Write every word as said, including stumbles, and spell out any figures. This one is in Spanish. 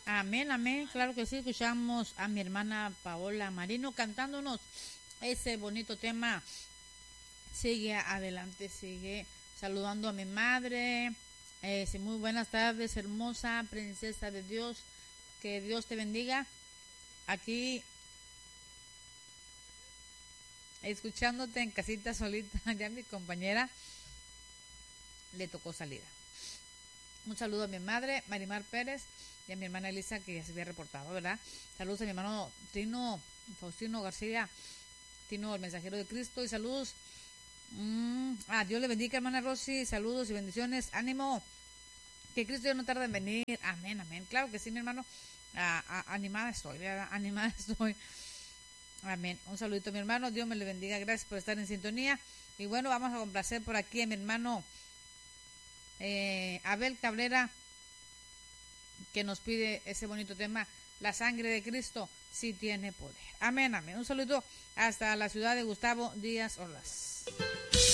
Amén, amén. Claro que sí, escuchamos a mi hermana Paola Marino cantándonos ese bonito tema. Sigue adelante, sigue saludando a mi madre. Eh, sí, muy buenas tardes, hermosa princesa de Dios. Que Dios te bendiga. Aquí, escuchándote en casita solita, ya mi compañera le tocó salida. Un saludo a mi madre, Marimar Pérez, y a mi hermana Elisa, que ya se había reportado, ¿verdad? Saludos a mi hermano Tino, Faustino García, Tino, el mensajero de Cristo, y saludos. Mm, ah, Dios le bendiga, hermana Rosy, saludos y bendiciones, ánimo, que Cristo ya no tarda en venir, amén, amén, claro que sí, mi hermano, ah, ah, animada estoy, ¿verdad? Animada estoy, amén, un saludito a mi hermano, Dios me le bendiga, gracias por estar en sintonía, y bueno, vamos a complacer por aquí a mi hermano eh, Abel Cabrera, que nos pide ese bonito tema, la sangre de Cristo sí tiene poder, amén, amén, un saludo hasta la ciudad de Gustavo Díaz Ordaz.